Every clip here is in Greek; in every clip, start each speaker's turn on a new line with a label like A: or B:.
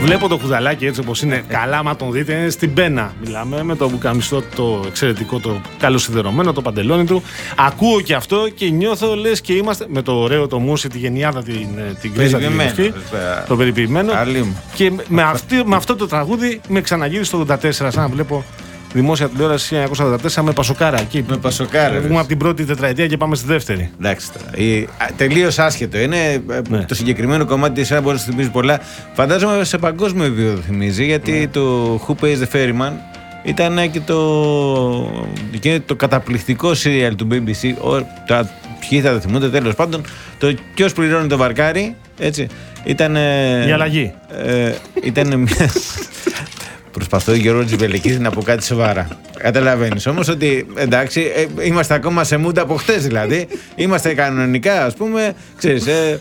A: Βλέπω το κουδαλάκι έτσι όπως είναι. Καλά, άμα τον δείτε, είναι στην πένα. Μιλάμε με το μπουκαμιστό το εξαιρετικό, το καλοσιδερωμένο, το παντελόνι του. Ακούω και αυτό και νιώθω λες και είμαστε. Με το ωραίο το μουσι, τη γενιάδα, την γκρίζα, το περιποιημένο. Και με αυτό το τραγούδι με ξαναγύρισε το 84, σαν να βλέπω δημόσια τηλεόραση 1984 με Πασοκάρα. Εκεί,
B: με Πασοκάρα.
A: Βγούμε από την πρώτη τετραετία και πάμε στη δεύτερη.
B: Εντάξει τώρα. Τελείως άσχετο είναι. Ναι. Το συγκεκριμένο κομμάτι εσένα μπορεί να σου θυμίζει πολλά. Φαντάζομαι σε παγκόσμιο επίπεδο θυμίζει, γιατί το Who Pays the Ferryman ήταν και το καταπληκτικό serial του BBC. Ποιοι θα το θυμούνται, τέλος πάντων. Το ποιος πληρώνει το βαρκάρι, έτσι. Ήταν.
A: Η αλλαγή.
B: Ήταν μια. Προσπαθώ Γιώργο Τζιβελεκίδη να πω κάτι σοβαρά. Καταλαβαίνεις όμως ότι εντάξει, είμαστε ακόμα σε μούντα από χτες δηλαδή. Είμαστε κανονικά, ας πούμε, ξέρεις,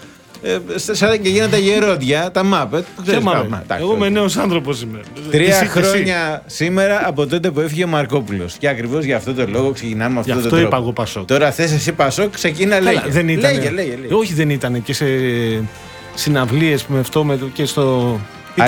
B: σαν και γίνανε τα γερόντια, τα Muppet.
A: Εγώ είμαι νέος άνθρωπος είμαι.
B: 3 χρόνια σήμερα από τότε που έφυγε ο Μαρκόπουλος. Και ακριβώς γι' αυτό το λόγο ξεκινάμε με αυτό το τρόπο.
A: Αυτό είπα εγώ Πασόκ.
B: Τώρα θες εσύ Πασόκ, ξεκίνα λέγε.
A: Λέγε. Όχι, δεν ήταν και σε συναυλίες με αυτό και στο.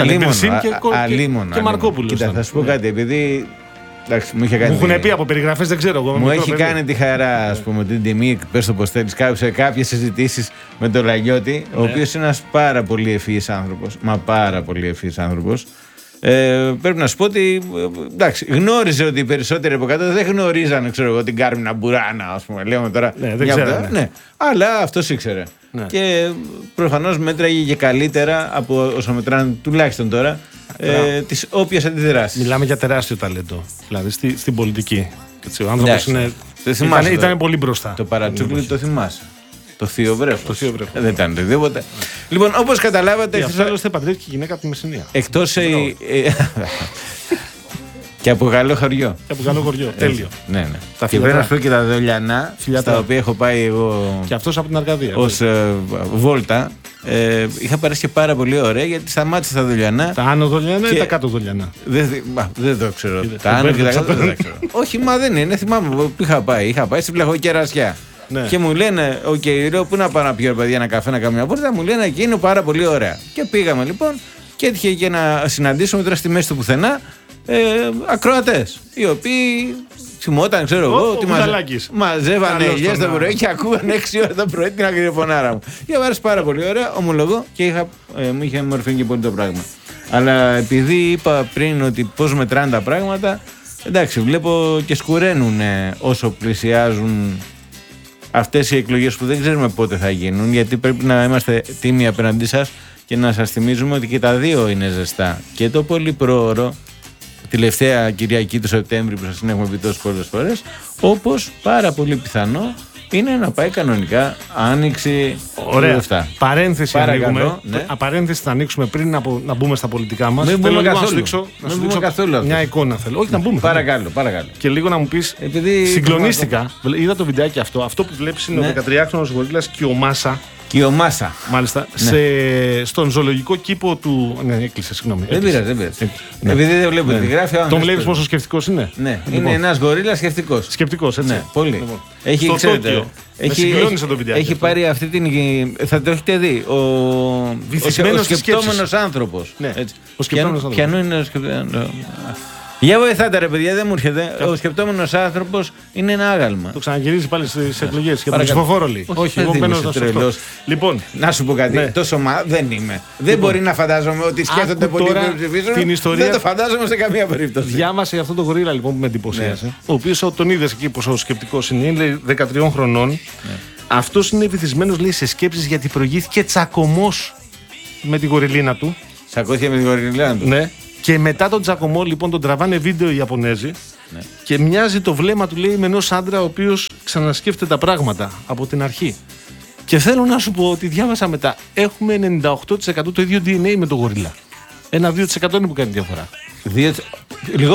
B: Αλίμονα.
A: Και Μαρκόπουλος.
B: Κοίτα, θα σου πω κάτι, επειδή. Εντάξει, μου
A: έχουν πει από περιγραφές, δεν ξέρω εγώ.
B: Μου έχει κάνει τη χαρά, ας πούμε, την τιμή, πες το πως θέλεις, σε κάποιες συζητήσεις με τον Λαγιώτη, ο οποίος είναι ένας πάρα πολύ ευφυής άνθρωπος. Μα πάρα πολύ ευφυής άνθρωπος. Πρέπει να σου πω ότι εντάξει, γνώριζε ότι οι περισσότεροι από κάτω δεν γνωρίζανε, ξέρω εγώ, την Κάρμινα Μπουράνα, ας πούμε. Λέμε τώρα.
A: Δεν ξέρανε.
B: Ναι, αλλά αυτός ήξερε. Ναι. Και προφανώς μέτραγε και καλύτερα από όσο μετράνε τουλάχιστον τώρα τις όποιες αντιδράσεις.
A: Μιλάμε για τεράστιο ταλέντο, δηλαδή στην πολιτική. Ο άνθρωπος ήταν πολύ μπροστά.
B: Το παρατσούκλι το θυμάσαι. Το θείο βρέφος. Δεν ήταν οτιδήποτε. Λοιπόν, όπως καταλάβατε.
A: Αυτό άλλωστε παντρεύτηκε και γυναίκα από τη Μεσσηνία.
B: Εκτός. Και από καλό χωριό.
A: Τέλειο.
B: Ναι. Και πρέπει να σου πω και τα Δολιανά, στα οποία έχω πάει εγώ.
A: Και αυτός από την Αρκαδία.
B: Ως βόλτα. Είχα περάσει και πάρα πολύ ωραία, γιατί σταμάτησα τα Δολιανά.
A: Τα άνω Δολιανά ή τα κάτω Δολιανά?
B: Δεν το ξέρω. Τα άνω και τα κάτω δεν τα ξέρω. Όχι, μα δεν είναι. Θυμάμαι που είχα πάει. Είχα πάει στην Πλαχοκερασιά. Ναι. Και μου λένε, λέω, πού να πάω να πιω, παιδιά, ένα καφέ, να κάνω μια πόρτα. Μου λένε εκεί είναι πάρα πολύ ωραία. Και πήγαμε λοιπόν και έτυχε και να συναντήσουμε τώρα στη μέση του πουθενά ακροατές, οι οποίοι θυμόταν, ξέρω εγώ, ότι μαζεύανε ελιές το πρωί και ακούγανε 6 ώρα το πρωί την αγριοφωνάρα μου. Και άρεσε πάρα πολύ ωραία, ομολογώ, και μου είχε μορφύνει και πολύ το πράγμα. Αλλά επειδή είπα πριν ότι πώς μετράνε τα πράγματα, εντάξει, βλέπω και σκουραίνουν όσο πλησιάζουν αυτές οι εκλογές που δεν ξέρουμε πότε θα γίνουν, γιατί πρέπει να είμαστε τίμοι απέναντί σας και να σας θυμίζουμε ότι και τα δύο είναι ζεστά. Και το πολύ πρόωρο, τελευταία Κυριακή του Σεπτέμβρη που σας έχουμε πει τόσες πολλές φορές, όπως πάρα πολύ πιθανό είναι να πάει κανονικά Άνοιξη.
A: Ωραία. Παρένθεση ανοίγουμε. Ναι. Παρένθεση θα ανοίξουμε πριν να μπούμε στα πολιτικά μας.
B: Δεν μπούμε καθόλου.
A: Να σου δείξω μια εικόνα θέλω. Όχι, να μπούμε.
B: Παρακαλώ.
A: Και λίγο να μου πεις, συγκλονίστηκα. Είδα το βιντεάκι αυτό. Αυτό που βλέπεις είναι ο 13χρονος γορίλας Κιωμάσα.
B: Κιωμάσα.
A: Μάλιστα. Ναι. Στον ζωολογικό κήπο του. Ναι, έκλεισε, συγγνώμη.
B: Δεν πειράζει. Επειδή δεν βλέπω τη γράφη.
A: Τον βλέπεις πόσο σκεφτικός είναι?
B: Ναι, είναι ένας γορίλας σκεφτικός.
A: Σκεφτικός, έτσι.
B: Ναι, πολύ.
A: Έχει, ξέρετε,
B: έχει πάρει αυτή την. Θα το έχετε δει. Ο σκεπτόμενος άνθρωπος.
A: Ναι, ο σκεπτόμενος άνθρωπος.
B: Ποιανού είναι ο σκεπτόμενος? Για βοηθάτε ρε παιδιά, δεν μου έρχεται. Ο σκεπτόμενος άνθρωπος είναι ένα άγαλμα.
A: Το ξαναγυρίζει πάλι στις εκλογές και τον ψηφοφόρο λέει.
B: Όχι, εγώ μπαίνω στο τρελό.
A: Λοιπόν,
B: να σου πω κάτι. Τόσο δεν είμαι. Δεν μπορεί να φαντάζομαι ότι σκέφτονται πολλοί που ψηφίζουν. Δεν το φαντάζομαι σε καμία περίπτωση.
A: Διάβασε αυτό το γορίλα λοιπόν που με εντυπωσίασε. Ο οποίος τον είδες εκεί πόσο σκεπτικός είναι 13 χρονών. Αυτός είναι βυθισμένος λέει σε σκέψεις γιατί προηγήθηκε τσακωμός με τη γοριλίνα του.
B: Τσακώθηκε με τη γοριλίνα του.
A: Ναι. Και μετά τον τσακωμό, λοιπόν, τον τραβάνε βίντεο οι Ιαπωνέζοι και μοιάζει το βλέμμα του, λέει, με ενός άντρα ο οποίος ξανασκέφτεται τα πράγματα από την αρχή. Και θέλω να σου πω ότι διάβασα μετά, έχουμε 98% το ίδιο DNA με το γορίλα. 1-2% είναι που κάνει διαφορά.